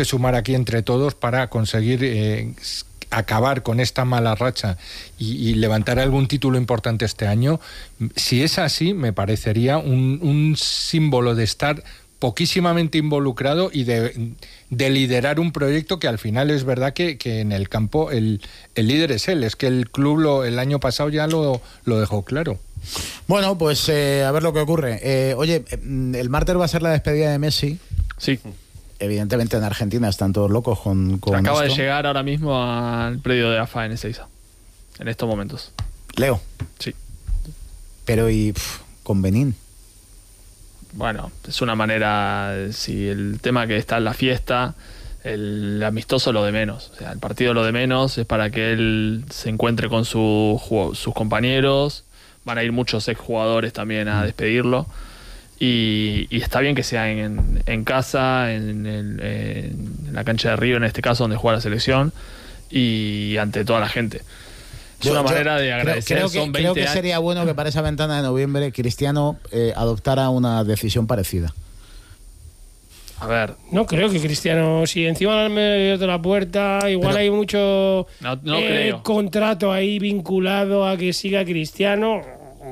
que sumar aquí entre todos para conseguir acabar con esta mala racha y levantar algún título importante este año. Si es así, me parecería un símbolo de estar poquísimamente involucrado y de liderar un proyecto que al final es verdad que en el campo el líder es él. Es que el club el año pasado ya lo dejó claro. Bueno, pues a ver lo que ocurre. Oye, el martes va a ser la despedida de Messi. Sí. Evidentemente en Argentina están todos locos con Acaba esto. de llegar ahora mismo al predio de AFA en Ezeiza, en estos momentos. Leo. Sí. Pero con Benín. Bueno, es una manera, si el tema que está en la fiesta, el amistoso lo de menos. O sea, el partido lo de menos es para que él se encuentre con sus compañeros. Van a ir muchos exjugadores también a despedirlo. Y está bien que sea en casa, en la cancha de Río, en este caso, donde juega la selección, y ante toda la gente. Es una manera de agradecer. Creo que sería bueno que para esa ventana de noviembre Cristiano adoptara una decisión parecida. A ver. No creo que Cristiano, si encima del medio de la puerta, igual hay mucho creo. Contrato ahí vinculado a que siga Cristiano.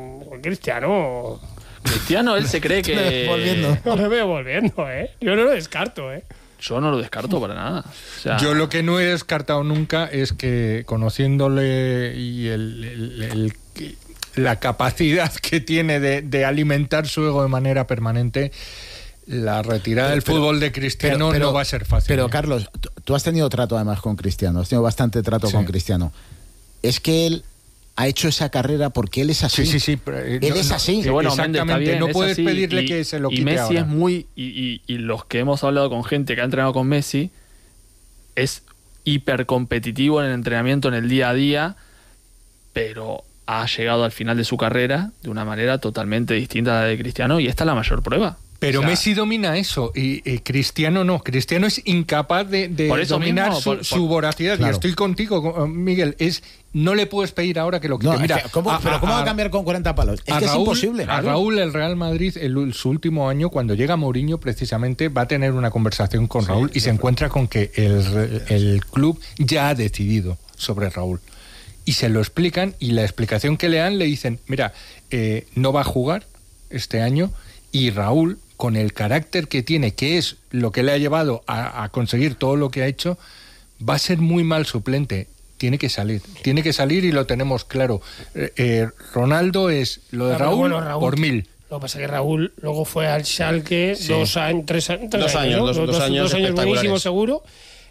Cristiano, él se cree que... No me veo volviendo, ¿eh? Yo no lo descarto, ¿eh? Yo no lo descarto para nada. O sea, yo lo que no he descartado nunca es que, conociéndole y la capacidad que tiene de alimentar su ego de manera permanente, la retirada del fútbol de Cristiano no va a ser fácil. Pero, Carlos, tú has tenido trato además con Cristiano, has tenido bastante trato con Cristiano. Es que él ha hecho esa carrera porque él es así. Sí. Él es así. Bueno, exactamente. Bien, no puedes así, pedirle que se lo quite. Y Messi ahora es muy... Y los que hemos hablado con gente que ha entrenado con Messi, es hipercompetitivo en el entrenamiento, en el día a día, pero ha llegado al final de su carrera de una manera totalmente distinta a la de Cristiano, y esta es la mayor prueba. Pero Messi domina eso y Cristiano no. Cristiano es incapaz de dominar su voracidad. Claro. Y estoy contigo, Miguel. No le puedes pedir ahora que lo quite. Mira, ¿cómo va a cambiar con 40 palos? Es que es imposible. A Raúl, el Real Madrid, su último año, cuando llega Mourinho, precisamente va a tener una conversación con Raúl y se encuentra con que el club ya ha decidido sobre Raúl. Y se lo explican, y la explicación que le dan le dicen, mira, no va a jugar este año, y Raúl, con el carácter que tiene, que es lo que le ha llevado a conseguir todo lo que ha hecho, va a ser muy mal suplente. Tiene que salir y lo tenemos claro. Ronaldo es lo de Raúl por 1000. Lo que pasa es que Raúl luego fue al Schalke 2 años, 3 años. 2 años, ¿no? 2 años buenísimos, seguro.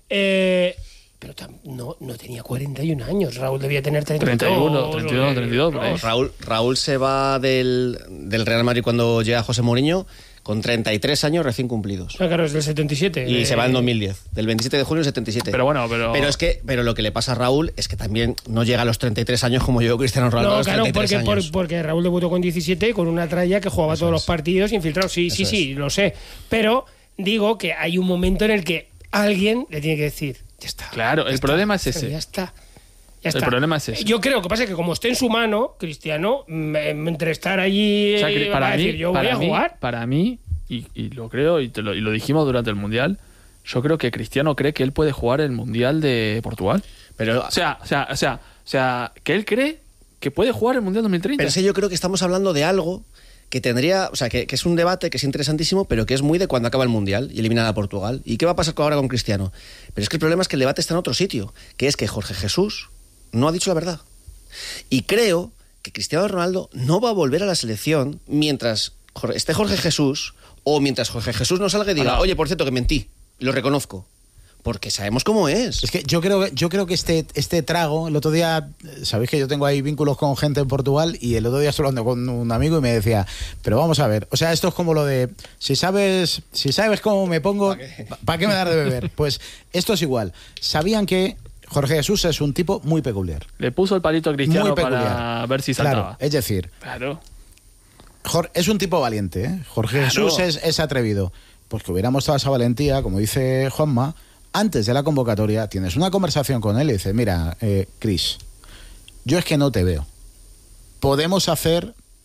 Pero no tenía 41 años. Raúl debía tener 31, 32. Raúl se va del Real Madrid cuando llega José Mourinho con 33 años recién cumplidos. Claro, es del 77. Y se va en 2010, del 27 de junio del 77. Pero lo que le pasa a Raúl es que también no llega a los 33 años como yo, Cristiano Ronaldo, a los 33 años. Porque Raúl debutó con 17 con una tralla que jugaba todos los partidos infiltrado. Sí, lo sé. Pero digo que hay un momento en el que alguien le tiene que decir, ya está. Claro, el problema es ese. Ya está. El problema es ese. Yo creo que pasa que como esté en su mano, Cristiano, entre estar allí para mí, decir, yo voy a jugar. Para mí, y lo creo, y lo dijimos durante el Mundial, yo creo que Cristiano cree que él puede jugar el Mundial de Portugal. Pero, o sea, que él cree que puede jugar el Mundial 2030. Pero es que yo creo que estamos hablando de algo que tendría, o sea, que es un debate que es interesantísimo, pero que es muy de cuando acaba el Mundial y eliminan a Portugal. ¿Y qué va a pasar ahora con Cristiano? Pero es que el problema es que el debate está en otro sitio, que es que Jorge Jesús no ha dicho la verdad. Y creo que Cristiano Ronaldo no va a volver a la selección mientras esté Jorge Jesús, o mientras Jorge Jesús no salga y diga, oye, por cierto, que mentí, lo reconozco. Porque sabemos cómo es. Es que yo creo que este trago, el otro día, sabéis que yo tengo ahí vínculos con gente en Portugal, y el otro día estuve hablando con un amigo y me decía, pero vamos a ver, o sea, esto es como lo de, si sabes cómo me pongo, ¿para qué me das de beber? Pues esto es igual. Sabían que Jorge Jesús es un tipo muy peculiar. Le puso el palito a Cristiano para ver si saltaba. Claro, es decir, claro. Es un tipo valiente, ¿eh? Jorge Jesús es atrevido. Pues que hubiera mostrado esa valentía, como dice Juanma, antes de la convocatoria. Tienes una conversación con él y dices, mira, Cris, yo es que no te veo. Podemos hacer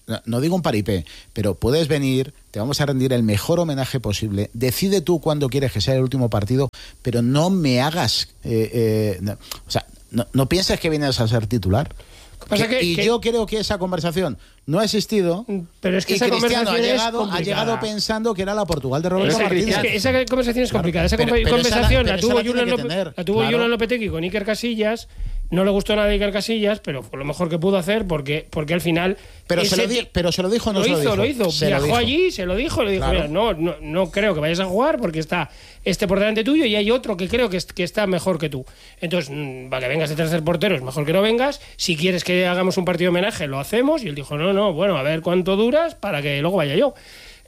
no digo un paripé, pero puedes venir, te vamos a rendir el mejor homenaje posible, decide tú cuándo quieres que sea el último partido, pero no me hagas, no pienses que vienes a ser titular. Yo creo que esa conversación no ha existido, pero es que y esa Cristiano conversación ha llegado pensando que era la Portugal de Roberto Martínez. Es que esa conversación es complicada. Esa conversación la tuvo Julen Lopetegui con Iker Casillas. No le gustó nada a Iker Casillas, pero fue lo mejor que pudo hacer porque al final... Pero se lo dijo o no se lo dijo. Lo hizo. Viajó allí, se lo dijo, le dijo, claro. Mira, no creo que vayas a jugar porque está por delante tuyo y hay otro que creo que está mejor que tú. Entonces, para que vengas de tercer portero es mejor que no vengas. Si quieres que hagamos un partido de homenaje, lo hacemos. Y él dijo, no, bueno, a ver cuánto duras para que luego vaya yo.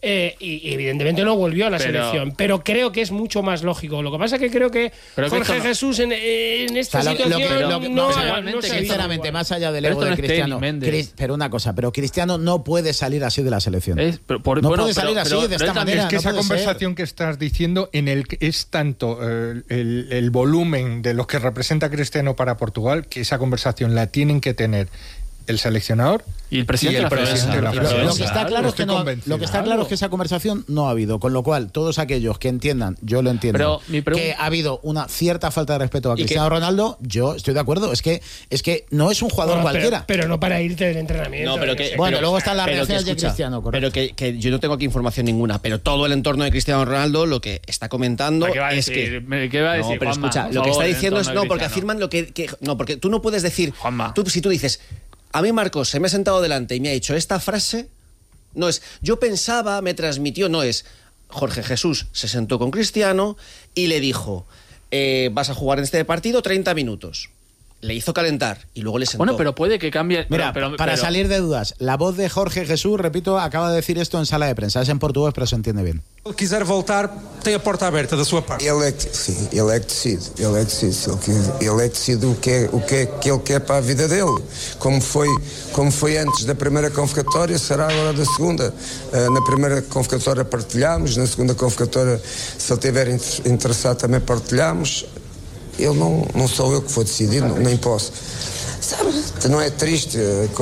Y evidentemente no volvió a la selección, pero creo que es mucho más lógico. Lo que pasa es que creo que Jorge Jesús en esta situación no sinceramente, más allá del ego de Cristiano, pero una cosa, pero Cristiano no puede salir así de la selección. Puede salir así de esta manera. Es que esa conversación que estás diciendo en el que es tanto el volumen de lo que representa Cristiano para Portugal, que esa conversación la tienen que tener el seleccionador y el presidente de la Federación. Lo que está claro es que esa conversación no ha habido, con lo cual todos aquellos que entiendan, yo lo entiendo, que ha habido una cierta falta de respeto a Cristiano Ronaldo, yo estoy de acuerdo, es que no es un jugador cualquiera. Pero no para irte del entrenamiento. Luego están las reacciones de Cristiano, correcto. Pero que yo no tengo aquí información ninguna, pero todo el entorno de Cristiano Ronaldo lo que está comentando es que... ¿Qué va a decir, no, pero Juanma, escucha, lo que está diciendo es... No, porque afirman lo que... No, porque tú no puedes decir... Juanma. Si tú dices... A mí Marcos se me ha sentado delante y me ha dicho esta frase, no es yo pensaba, me transmitió, no es Jorge Jesús se sentó con Cristiano y le dijo vas a jugar en este partido 30 minutos. Le hizo calentar y luego le sentó. Bueno, pero puede que cambie... Mira, para salir de dudas, la voz de Jorge Jesús, repito, acaba de decir esto en sala de prensa. Es en portugués, pero se entiende bien. Se quiser voltar, tem a porta aberta da sua parte. Ele é que decide. Ele é que decide o que ele quer para a vida dele. Como foi antes da primeira convocatória, será agora da segunda. Na primeira convocatória partilhamos, na segunda convocatória, se ele estiver interessado, também partilhamos. Eu não sou eu que vou decidir, nem posso. Sabe, não é triste?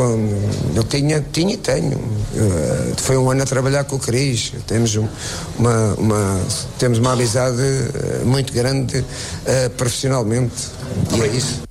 Eu tenho. Foi ano a trabalhar com o Cris. Temos uma amizade muito grande profissionalmente. E é isso.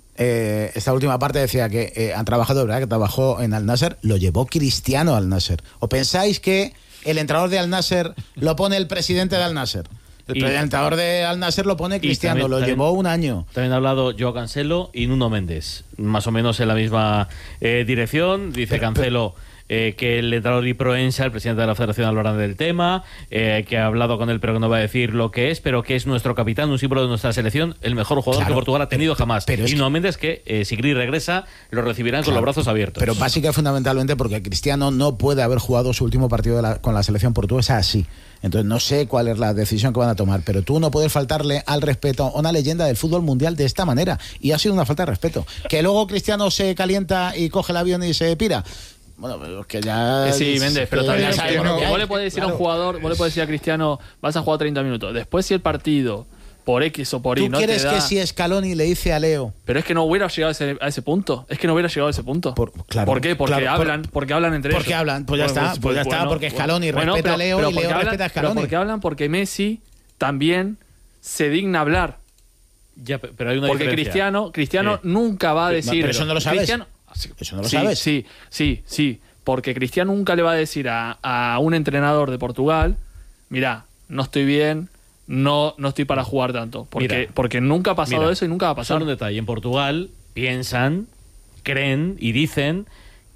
Esta última parte decía que han trabajado, ¿verdad? Que trabajó en Al Nasser, lo llevó Cristiano al Nasser. ¿O pensáis que el entrenador de Al Nasser lo pone el presidente de Al Nasser? El presentador de Al Nasser lo pone Cristiano, lo llevó un año. También ha hablado Joao Cancelo y Nuno Méndez, más o menos en la misma dirección. Dice Cancelo que el entrenador y Proensa, el presidente de la Federación, hablarán del tema, que ha hablado con él pero que no va a decir lo que es, pero que es nuestro capitán, un símbolo de nuestra selección, el mejor jugador que Portugal ha tenido jamás. Y Nuno Méndez que si Cris regresa lo recibirán con los brazos abiertos. Pero básicamente fundamentalmente porque Cristiano no puede haber jugado su último partido con la selección portuguesa así. Entonces no sé cuál es la decisión que van a tomar, pero tú no puedes faltarle al respeto a una leyenda del fútbol mundial de esta manera, y ha sido una falta de respeto. Que luego Cristiano se calienta y coge el avión y se pira. Bueno, pero es que ya... Sí, Méndez, pero también vos le podés decir a un jugador, vos le podés decir a Cristiano, vas a jugar 30 minutos. Después si el partido, por X o por Y, no te da... ¿Tú quieres que si Scaloni le dice a Leo... Pero es que no hubiera llegado a ese punto. Es que no hubiera llegado a ese punto. ¿Por qué? Porque hablan entre ellos. Porque hablan, pues ya está. Porque Scaloni respeta a Leo y Leo respeta a Scaloni. Pero porque hablan porque Messi también se digna hablar. Ya, pero hay una porque diferencia. Cristiano nunca va a decir... Pero eso no lo sabes. Eso no lo sabes. Sí. Porque Cristiano nunca le va a decir a un entrenador de Portugal, mira, no estoy bien, no estoy para jugar tanto. Porque nunca ha pasado eso y nunca va a pasar. Solo un detalle. En Portugal piensan, creen y dicen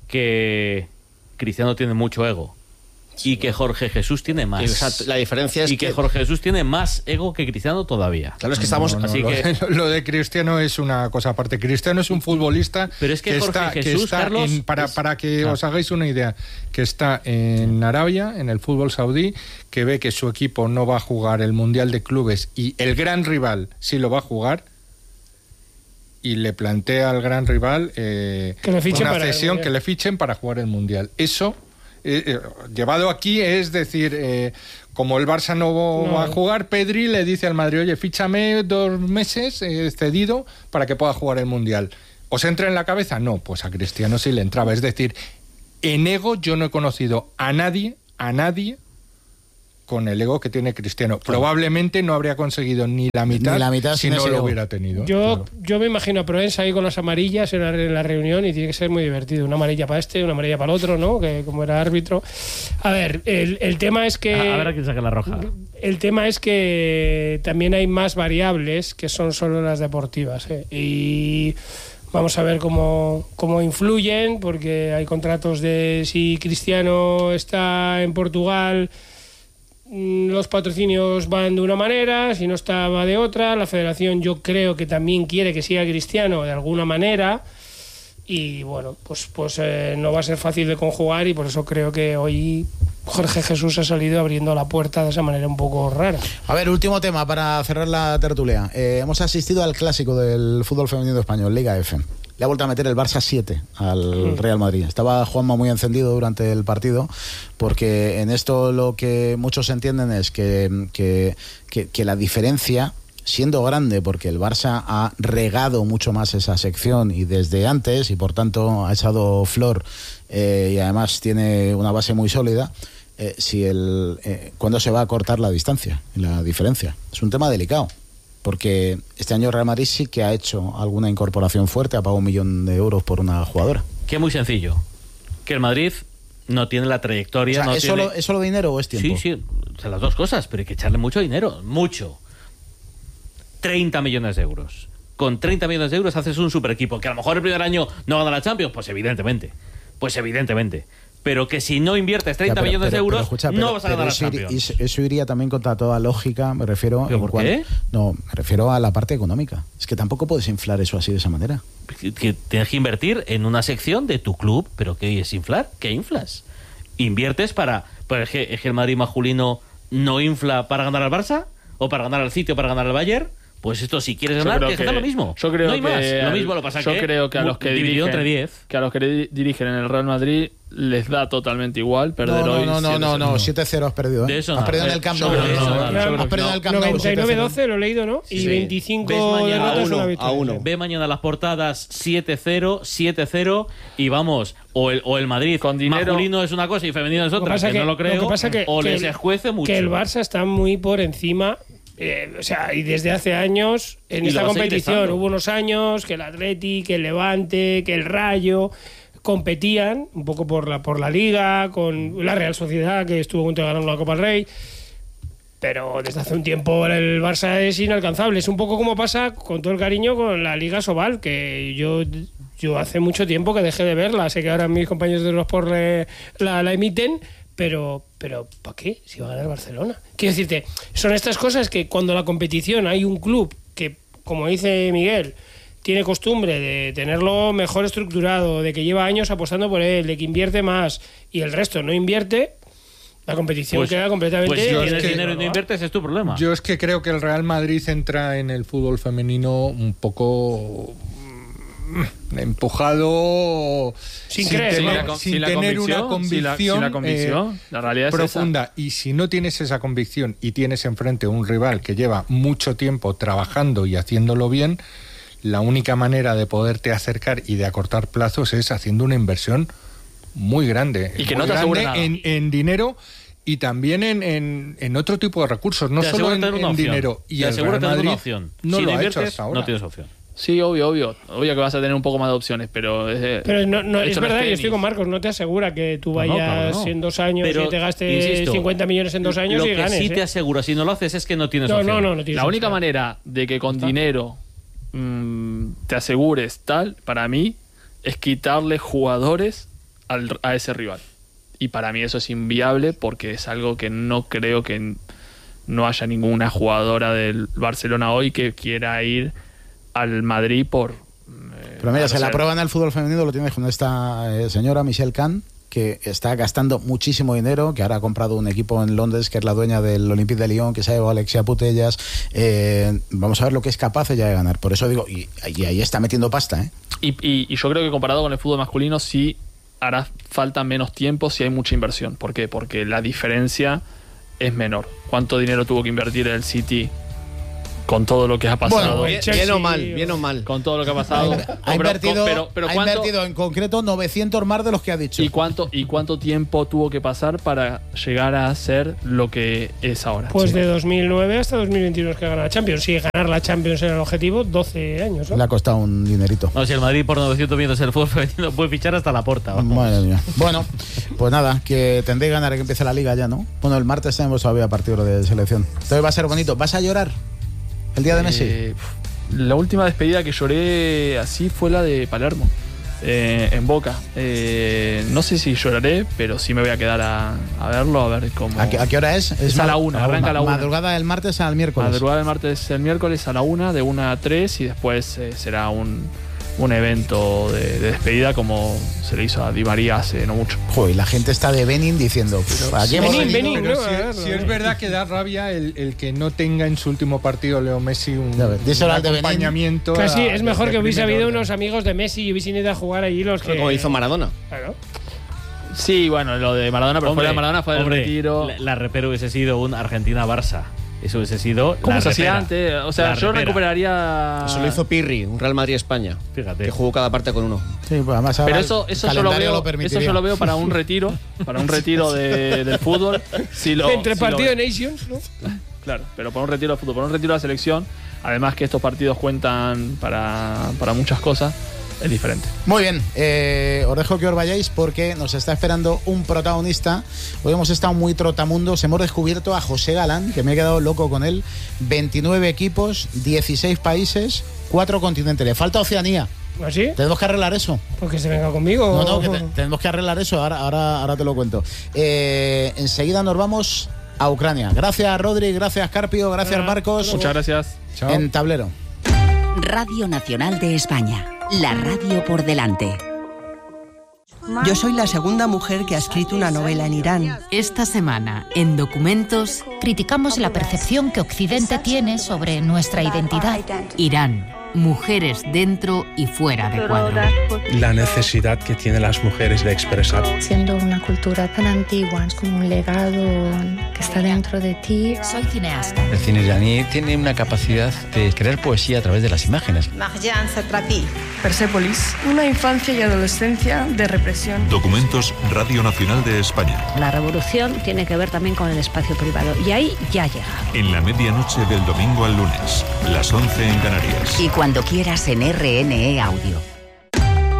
que Cristiano tiene mucho ego. Y que Jorge Jesús tiene más. Exacto. La diferencia es que Jorge Jesús tiene más ego que Cristiano todavía. Claro, es que estamos... Lo de Cristiano es una cosa aparte. Cristiano es un futbolista... Pero es que Jorge Jesús, Carlos... Para que os hagáis una idea, que está en Arabia, en el fútbol saudí, que ve que su equipo no va a jugar el Mundial de Clubes y el gran rival sí lo va a jugar, y le plantea al gran rival una cesión, que le fichen para jugar el Mundial. Eso... llevado aquí es decir, como el Barça no va a jugar, Pedri le dice al Madrid, oye, fíchame 2 meses cedido para que pueda jugar el Mundial. ¿Os entra en la cabeza? No, pues a Cristiano sí le entraba. Es decir, En ego yo no he conocido a nadie con el ego que tiene Cristiano. Probablemente no habría conseguido ni la mitad si no lo hubiera tenido. Yo me imagino a Proença ahí con las amarillas en la reunión y tiene que ser muy divertido. Una amarilla para este, una amarilla para el otro, ¿no? Que como era árbitro. A ver, el tema es que... A ver a quién saca la roja. El tema es que también hay más variables que son solo las deportivas. Y vamos a ver cómo influyen, porque hay contratos de si Cristiano está en Portugal, los patrocinios van de una manera, si no está va de otra. La federación yo creo que también quiere que siga Cristiano de alguna manera y bueno, pues no va a ser fácil de conjugar y por eso creo que hoy Jorge Jesús ha salido abriendo la puerta de esa manera un poco rara. A ver, último tema para cerrar la tertulia. Hemos asistido al clásico del fútbol femenino español, Liga F. Le ha vuelto a meter el Barça 7 al Real Madrid. Estaba Juanma muy encendido durante el partido, porque en esto lo que muchos entienden es que la diferencia, siendo grande, porque el Barça ha regado mucho más esa sección y desde antes, y por tanto ha echado flor y además tiene una base muy sólida, ¿cuándo se va a cortar la distancia y la diferencia? Es un tema delicado. Porque este año Real Madrid sí que ha hecho alguna incorporación fuerte, ha pagado 1 millón de euros por una jugadora. Que es muy sencillo. Que el Madrid no tiene la trayectoria. O sea, ¿es solo dinero o es tiempo? Sí, o sea, las dos cosas, pero hay que echarle mucho dinero, mucho. 30 millones de euros. Con 30 millones de euros haces un super equipo. Que a lo mejor el primer año no gana la Champions, pues evidentemente. Pero que si no inviertes 30 millones de euros, no vas a ganar la Champions. Eso iría también contra toda lógica, me refiero... ¿Por qué? No, me refiero a la parte económica. Es que tampoco puedes inflar eso así de esa manera. Que tienes que invertir en una sección de tu club, pero ¿qué es inflar? ¿Qué inflas? Inviertes para... ¿Es que el Madrid masculino no infla para ganar al Barça? ¿O para ganar al City o para ganar al Bayern? Pues esto, si quieres ganar, tienes que hacer lo mismo. Yo creo no hay que más. Lo mismo lo pasa yo creo que a los que dirigen en el Real Madrid les da totalmente igual perder hoy. No, 7-0 has perdido. De eso has perdido en el Camp Nou. Has perdido en el Camp Nou. 99-12 lo he leído, ¿no? Y 25 derrotas una victoria. Ve mañana las portadas 7-0, 7-0 y vamos, o el Madrid con dinero masculino es una cosa y femenino es otra, que no lo creo, o les escuece mucho. Que el Barça está muy por encima. O sea, y desde hace años en esta competición hubo unos años que el Atleti, que el Levante, que el Rayo competían un poco por la Liga, con la Real Sociedad, que estuvo a punto de ganar la Copa del Rey, pero desde hace un tiempo el Barça es inalcanzable. Es un poco como pasa, con todo el cariño, con la Liga Sobal, que yo hace mucho tiempo que dejé de verla. Sé que ahora mis compañeros de Eurosport la emiten, pero ¿para qué? Si va a ganar Barcelona. Quiero decirte, son estas cosas que cuando la competición hay un club que, como dice Miguel, tiene costumbre de tenerlo mejor estructurado, de que lleva años apostando por él, de que invierte más y el resto no invierte, la competición queda completamente... Pues si tienes dinero y no inviertes es tu problema. Yo es que creo que el Real Madrid entra en el fútbol femenino un poco... empujado sin tener una convicción, la realidad es profunda esa. Y si no tienes esa convicción y tienes enfrente un rival que lleva mucho tiempo trabajando y haciéndolo bien, la única manera de poderte acercar y de acortar plazos es haciendo una inversión muy grande y que no te asegure nada en dinero y también en otro tipo de recursos, no solo en dinero. Y el Real Madrid no lo ha hecho hasta ahora. No tienes opción. Sí, obvio que vas a tener un poco más de opciones, pero no es verdad, yo estoy con Marcos, no te asegura que tú vayas en 2 años y te gastes, insisto, 50 millones en 2 años y ganes. Lo que sí te asegura, si no lo haces, es que no tienes opción. No tienes la única manera de que con dinero te asegures tal, para mí, es quitarle jugadores a ese rival. Y para mí eso es inviable porque es algo que no creo que no haya ninguna jugadora del Barcelona hoy que quiera ir al Madrid por... pero mira, la prueba en el fútbol femenino lo tienes con esta señora Michelle Kahn, que está gastando muchísimo dinero, que ahora ha comprado un equipo en Londres, que es la dueña del Olympique de Lyon, que se ha llevado a Alexia Putellas. Vamos a ver lo que es capaz ella de ganar. Por eso digo, y ahí está metiendo pasta, ¿eh? Y yo creo que comparado con el fútbol masculino sí hará falta menos tiempo si hay mucha inversión. ¿Por qué? Porque la diferencia es menor. ¿Cuánto dinero tuvo que invertir el City con todo lo que ha pasado. Bueno, bien o mal. Con todo lo que ha pasado. Ha invertido, pero ha ¿cuánto, invertido en concreto 900 más de los que ha dicho. ¿Y cuánto tiempo tuvo que pasar para llegar a ser lo que es ahora? Pues de 2009 hasta 2021 es que gana la Champions. Si ganar la Champions era el objetivo, 12 años, ¿no? Le ha costado un dinerito. No, si el Madrid por 900 millones el fútbol femenino puede fichar hasta la Porta. Vamos. Madre mía. Bueno, pues nada, que tendréis que ganar que empiece la liga ya, ¿no? Bueno, el martes tenemos todavía partido de selección. Entonces va a ser bonito. ¿Vas a llorar el día de Messi? La última despedida que lloré así fue la de Palermo, en Boca. No sé si lloraré, pero sí me voy a quedar a verlo, a ver cómo... ¿A qué hora es? Es a la 1, arranca a la 1. Madrugada del martes al miércoles. Madrugada del martes al miércoles a la 1, de 1 a 3, y después será un evento de despedida como se le hizo a Di María hace no mucho. Joder, la gente está de Benin diciendo... Benin, pero ¿no? si es verdad que da rabia el que no tenga en su último partido Leo Messi un acompañamiento. Casi es mejor que hubiese habido unos amigos de Messi y hubiesen ido a jugar allí los que... Como hizo Maradona. Claro. Sí, bueno, lo de Maradona, pero fuera de Maradona fue el retiro. La repera hubiese sido un Argentina-Barça. Eso hubiese sido ¿Cómo la se hacía repera. antes? O sea, yo recuperaría... Eso lo hizo Pirri, un Real Madrid-España. Fíjate. Que jugó cada parte con uno. Sí, pues además pero eso yo lo veo para un retiro, del fútbol. Entre partido de Nations, ¿no? Claro, pero para un retiro de fútbol, para un retiro de la selección, además que estos partidos cuentan para muchas cosas, es diferente. Muy bien, os dejo que os vayáis porque nos está esperando un protagonista. Hoy hemos estado muy trotamundos, hemos descubierto a José Galán, que me he quedado loco con él. 29 equipos, 16 países, 4 continentes. Le falta Oceanía. ¿Así? Tenemos que arreglar eso. Porque se venga conmigo. No, tenemos que arreglar eso, ahora te lo cuento. Enseguida nos vamos a Ucrania. Gracias, Rodri, gracias, Carpio, gracias, Marcos. Muchas gracias. Chao. En Tablero. Radio Nacional de España. La radio por delante. Yo soy la segunda mujer que ha escrito una novela en Irán. Esta semana, en Documentos, criticamos la percepción que Occidente tiene sobre nuestra identidad. Irán. Mujeres dentro y fuera de cuadro. La necesidad que tienen las mujeres de expresar. Siendo una cultura tan antigua, es como un legado que está dentro de ti. Soy cineasta. El cine iraní tiene una capacidad de crear poesía a través de las imágenes. Marjan Satrapi. Persépolis, una infancia y adolescencia de represión. Documentos, Radio Nacional de España. La revolución tiene que ver también con el espacio privado y ahí ya llega. En la medianoche del domingo al lunes, las 11 en Canarias. Y cuando quieras en RNE Audio.